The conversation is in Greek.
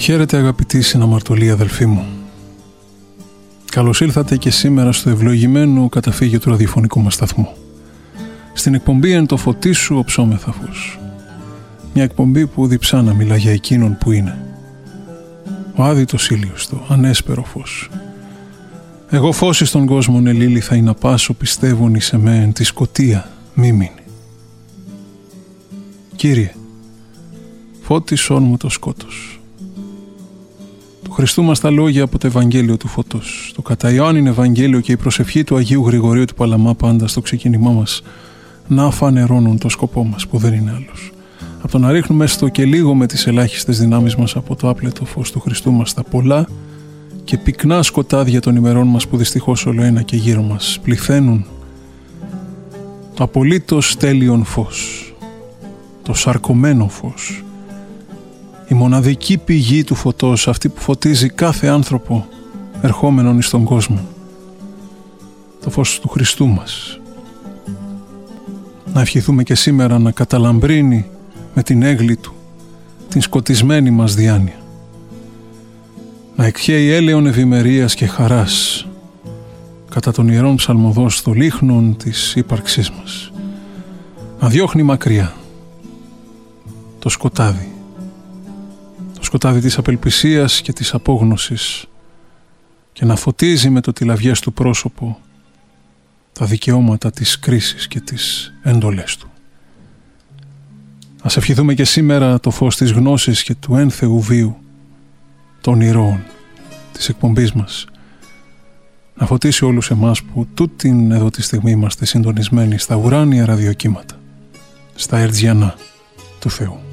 Χαίρετε αγαπητοί συναμαρτωλοί αδελφοί μου. Καλώς ήλθατε και σήμερα στο ευλογημένο καταφύγιο του ραδιοφωνικού μας σταθμού. Στην εκπομπή «Εν το φωτί σου οψόμεθα φως». Μια εκπομπή που διψά να μιλά για εκείνον που είναι. Ο άδειτος ήλιος, το ανέσπερο φως. Εγώ φως εις τον κόσμον ελίλη θα είναι απάσο πιστεύουν εις εμέν τη σκοτία μη μείνει. Κύριε, φώτισόν μου το σκότος. Του Χριστού μας τα λόγια από το Ευαγγέλιο του Φωτός, το κατά Ιωάννην Ευαγγέλιο και η προσευχή του Αγίου Γρηγορίου του Παλαμά πάντα στο ξεκίνημά μας να φανερώνουν το σκοπό μας που δεν είναι άλλος. Από το να ρίχνουμε έστω και λίγο με τις ελάχιστες δυνάμεις μας από το άπλετο φως του Χριστού μας τα πολλά και πυκνά σκοτάδια των ημερών μας που δυστυχώς όλο ένα και γύρω μας πληθαίνουν, το απολύτως τέλειον φως, το σαρκωμένο φως, η μοναδική πηγή του φωτός, αυτή που φωτίζει κάθε άνθρωπο ερχόμενον εις τον κόσμο, το φως του Χριστού μας. Να ευχηθούμε και σήμερα να καταλαμπρύνει με την έγκλη του την σκοτισμένη μας διάνοια, να εκχέει έλεον ευημερίας και χαράς κατά των ιερών ψαλμοδός λίχνων της ύπαρξής μας, να διώχνει μακριά το σκοτάδι της απελπισίας και της απόγνωσης και να φωτίζει με το τηλαβιές του πρόσωπο τα δικαιώματα της κρίσης και τις εντολές του. Ας ευχηθούμε και σήμερα το φως της γνώσης και του ένθεου βίου των ηρώων της εκπομπής μας να φωτίσει όλους εμάς που τούτην εδώ τη στιγμή είμαστε συντονισμένοι στα ουράνια ραδιοκύματα, στα ερτζιανά του Θεού.